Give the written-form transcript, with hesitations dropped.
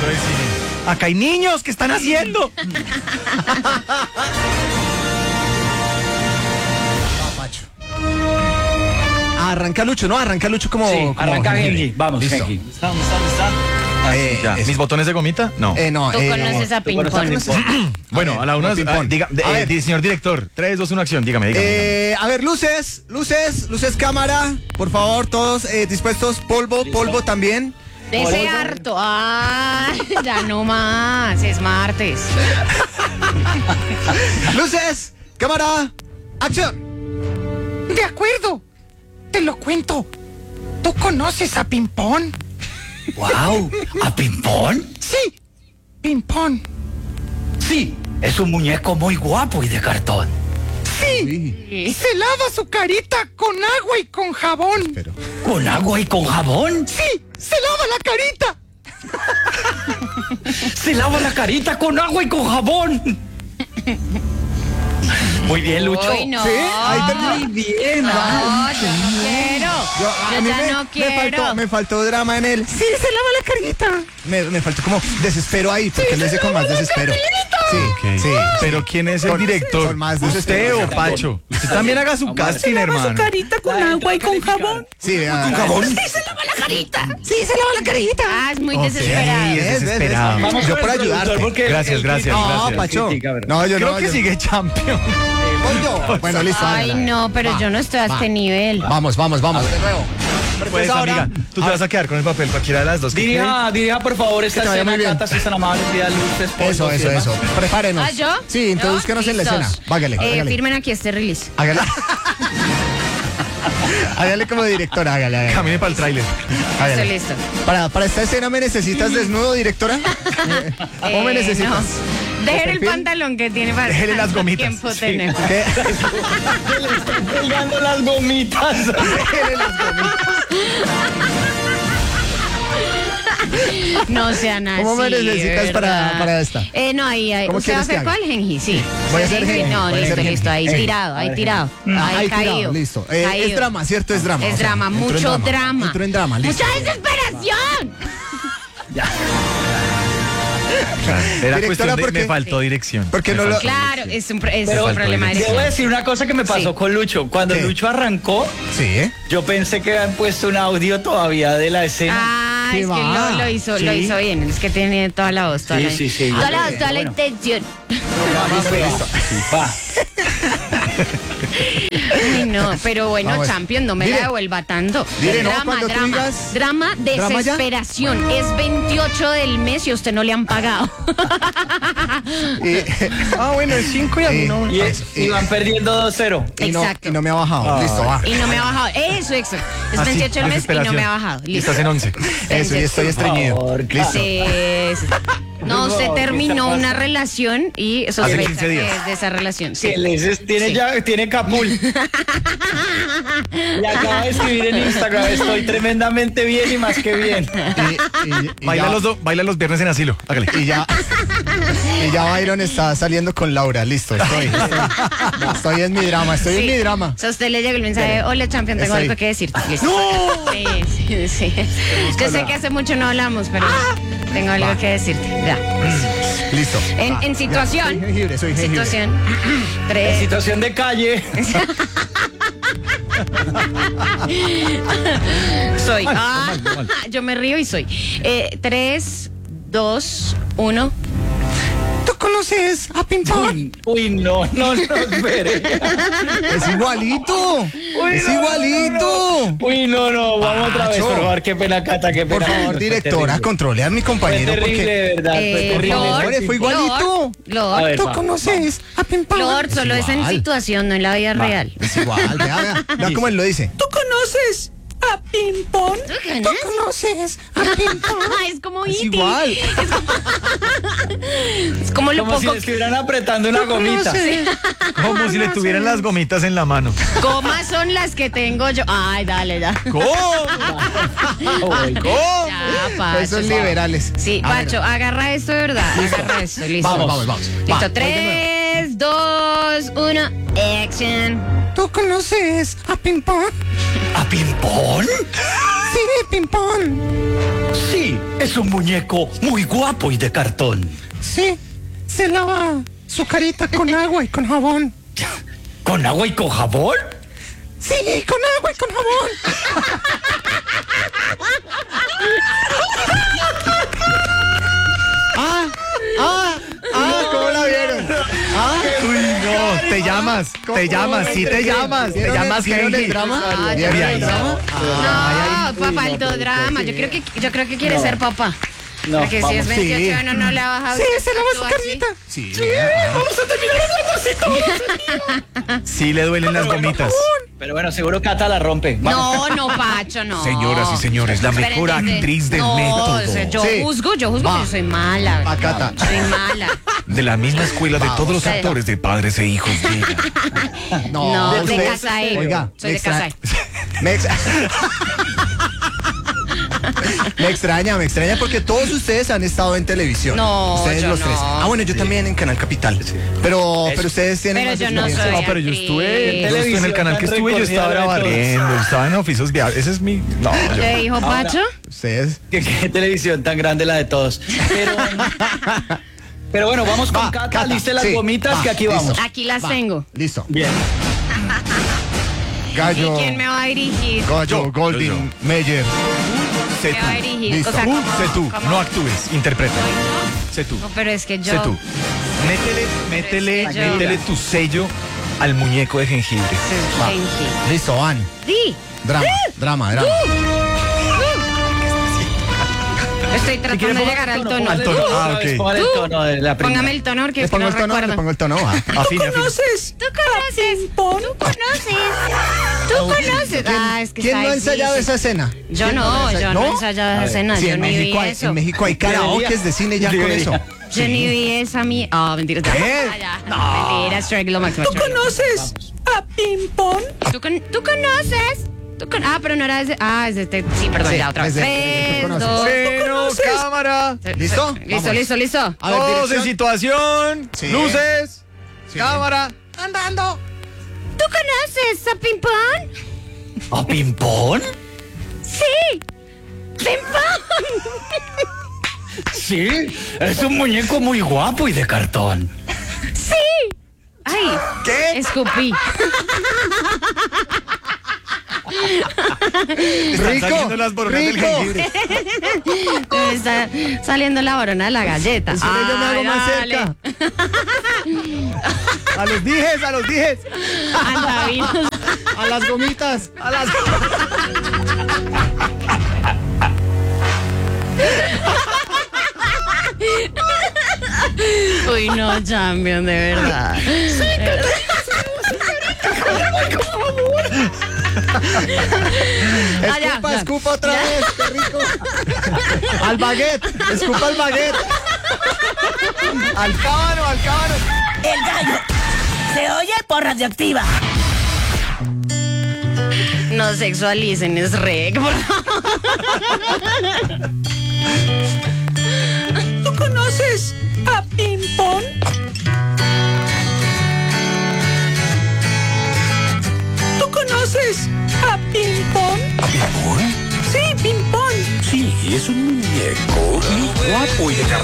director del cine. Acá hay niños, ¿qué están haciendo? Arranca Lucho, ¿no? Arranca Lucho como... Sí, como arranca jengibre. Genji. Vamos, Listo. Genji. ¿Está? Ya. ¿Mis botones de gomita? No. No, Tú conoces a Ping Pong. Bueno, a la una... ping-pong. Señor director, 3, 2, 1, acción. Dígame. A ver, luces, cámara. Por favor, todos dispuestos. Polvo también. Dese harto. Ya no más. Es martes. Luces, cámara, acción. De acuerdo, te lo cuento. ¿Tú conoces a Pimpón? ¡Wow! ¿A Pimpón? Sí, Pimpón. Sí, es un muñeco muy guapo y de cartón. Sí, se lava su carita con agua y con jabón. ¿Con agua y con jabón? Sí, se lava la carita. Se lava la carita con agua y con jabón. Muy bien, Lucho. Uy, no. ¿Sí? Ahí terminó. Muy bien. No, yo no quiero. Yo A mí ya no quiero. me faltó drama en él. Sí, se lava la carita. Me faltó como desespero ahí, porque lo hice con más desespero. Sí, Ok. sí. Pero ¿quién es el Con- director? con más ¿Usted desespero. o Pacho? Usted también haga su casting, hermano. Carita con agua y con jabón. Sí, vea. Sí, se lava la carita. Sí, se lava la carita. Ah, es muy Ok, desesperado. es ¿Ves? desesperado. Vamos Yo con por el productor, ayudarte. porque Gracias, el gracias, crítico- No, gracias. Pacho. Critica, ¿verdad? No, yo Creo no. que sigue champion. Voy yo. Bueno, listo. Ay, hágala. no, pero yo no estoy a este nivel. Vamos. De nuevo. Pues, amiga, tú te vas a quedar con el papel, cualquiera de las dos. Dirija, por favor, esta Que te vaya escena, muy bien. Cata, si es tan amable, pida luces, polvo, y demás. Eso. Prepárenos. ¿Ah, yo? Sí, introduzcanos en la escena. Listos. Hágale. Firmen aquí este release. Hágale. Hágale como directora, hágale. Camine para el tráiler. Estoy listo. Para esta escena me necesitas desnudo, directora. ¿Cómo me necesitas? No. Dejen el perfil? pantalón que tiene para Déjele las gomitas. tiempo Sí. tenemos. ¿Qué? Colgando las gomitas. No sean así. ¿Cómo me necesitas ¿verdad? para esta? No, ahí. ¿Cómo ¿Usted va a quieres que hacer haga? cuál, Genji? Sí. Voy a hacer Genji. No, Voy a listo, hacer listo. Ahí Genji. tirado, ahí tirado. Ahí Ahí caído. tirado, listo. Caído. Es drama, ¿cierto? Es drama. Es o sea, drama, entro en mucho drama. Entro en drama, listo. ¡Mucha desesperación! Era Directora, cuestión de... ¿por qué? Me faltó dirección. Porque Me no lo- faltó Claro, dirección. es Pero un problema de Debo dirección. decir una cosa que me pasó Sí. con Lucho. Cuando ¿Qué? Lucho arrancó, Sí, yo pensé que habían puesto un audio todavía de la escena. Ah, ¿Qué es que va? lo hizo Sí. bien. Es que tiene toda la voz, toda Sí, la sí, sí. toda la voz, Ah, toda la bueno. intención. Va. Ay, no, pero bueno, Vamos. Champion, no me Dile. la devuelva tanto. Dile, no, drama, cuando tú drama, digas- drama, ¿Drama ya? desesperación. Es 28 del mes y a usted no le han pagado. Bueno, es 5 y a mí no. Y van perdiendo 2-0. Exacto. Y no me ha bajado. Listo, va. Y no me ha bajado. Eso. Es Así, 28 del mes y no desesperación. me ha bajado. Y Listo. estás en 11. Eso, y estoy estreñido. Por favor, Listo. Sí. No, usted terminó una relación y sospecha 15 que días. es de esa relación. Sí. Que les tiene Sí. ya, tiene capul. Y acaba de escribir en Instagram, estoy tremendamente bien y más que bien. Y Baila ya- baila los viernes en asilo. Hágale. Y ya Byron está saliendo con Laura. Listo, estoy en mi drama, estoy en Sí. mi drama. O sea, a usted le llega el mensaje, hola Champion, tengo Estoy. algo que decirte. Listo. Sí. Yo sé que hace mucho no hablamos, pero tengo algo que decirte. Ya. Listo. En situación. Soy jengibre. Situación. En 3. situación de calle. Soy. Yo me río y soy. 3, 2, 1. ¿Tú conoces a Pimpón? Uy, no, espere. Es igualito. Es igualito. Uy, no, vamos otra vez, Macho. por favor, qué pena, Cata, qué pena. Por favor, Fue directora, terrible. controle a mi Fue compañero terrible, porque de verdad, fue terrible. Lord, fue igualito. A Lord, ver, ¿Tú va. conoces a Pimpón? Lord, solo es en igual. situación, no en la vida real. es igual. Vea cómo él lo dice. ¿Tú conoces a Pimpón? ¿Tú conoces a Pimpón? Es como Es E.T. igual. Es como lo Como si poco. le estuvieran apretando una gomita. Como si le tuvieran las gomitas en la mano. Comas son las que tengo yo. Ay, dale, ya. ¿Cómo? ¿Cómo? Ya, Pacho. Esos liberales. Sí, A ver. Pacho, agarra esto de verdad. Agarra esto, listo. Vamos. Listo, Va, 3, 2, 1, action. ¿Tú conoces a Pimpón? ¿A Pimpón? Sí, Pimpón. Sí, es un muñeco muy guapo y de cartón. Sí, se lava su carita con agua y con jabón. ¿Con agua y con jabón? Sí, con agua y con jabón. ¿Cómo la vieron? Uy, no, te llamas, sí te llamas ¿Vieron el Heidi. drama? Ah, ¿Vieron ya el vi. drama? No, papá, faltó drama. Yo creo que quiere ser papá. No, Porque si es vamos. 28 años no le ha bajado. Sí, se lava su actúa carita. así. Sí le duelen las gomitas. Pero bueno, seguro Cata la rompe. Vamos. No, Pacho, no. Señoras y señores, la mejor Espérense. actriz del no, método. o sea, yo Sí. juzgo, Va. yo soy mala. Va, Cata. Soy mala. De la misma escuela de todos los Ustedes. actores de Padres e Hijos. Llega. No, de usted- casa E. Oiga, Soy de casa E. Me extraña porque todos ustedes han estado en televisión. No, ustedes yo los no. tres. Ah, bueno, yo también en Canal Capital. Pero ustedes tienen Pero más yo no experiencia. soy No, pero yo estuve actriz. en el canal que estuve, yo estaba Recorrido de todos. barriendo, estaba en oficios viales. Ese es mi. No, yo. ¿Qué dijo Pacho? Ustedes. ¿Qué televisión tan grande la de todos? Pero bueno, vamos con Va, Cata. Cata, Liste las sí, gomitas va, que aquí listo. vamos. Aquí las tengo. Listo. Bien. Gallo. ¿Y quién me va a dirigir? Gallo, Golding, Meyer. Sé Me va a tú. dirigir. Listo. O sea, Sé tú, ¿cómo? no actúes, interpreta. Sé tú. No, pero es que yo. Sé tú. Métele es que yo- tu sello al muñeco de jengibre. Va. Genji. Listo, van. Sí. Drama. Estoy tratando de llegar al tono. Al tono. Ah, ok. Póngale el tono de la primera. Póngame el tono porque Le es que pongo no el tono, le recuerdo. pongo el tono. Va. Afina, afina. ¿Tú conoces? ¿Tú conoces? Ah, es que ¿Quién está no ha ensayado difícil. esa escena? Yo ¿Quién no, la yo ensayado? no he ensayado esa escena. Sí, Yo en ni vi México, eso. en México hay karaokes de cine ya con Debería. eso. Yo ni vi esa mi. Ah, mentira. ¿Qué? Mentira, Shrek lo máximo. ¿Tú conoces a Pimpón? ¿Tú conoces? Ah, pero no era ese. Ah, es este. Sí, perdón, Sí, ya otra vez. es de- ¿tú conoces? Cero, cámara. ¿Listo? Listo. A ver, Todos en dirección. situación. Sí. Luces. Cámara. Andando. ¿Tú conoces a Pimpón? ¿A Pimpón? Sí. Pimpón. Sí, es un muñeco muy guapo y de cartón. Sí. Ay. ¿Qué? Escupí. Están saliendo las boronas del rico. jengibre. Me está saliendo la borona de la galleta. Eso yo me hago Ay, más dale. cerca. A los dijes. Andavinos. A las gomitas. Uy, no, champion, de verdad. Ah, ya, ya. Escupa otra vez, qué rico. Al baguette, escupa al baguette. Al cábano. El gallo se oye por radioactiva. No sexualicen, es rec, por favor. ¿Tú conoces a Pimpón? ¿Tú conoces a Pimpón? ¿A Pimpón? Sí, Pimpón. Sí, es un muñeco muy guapo y de cartón.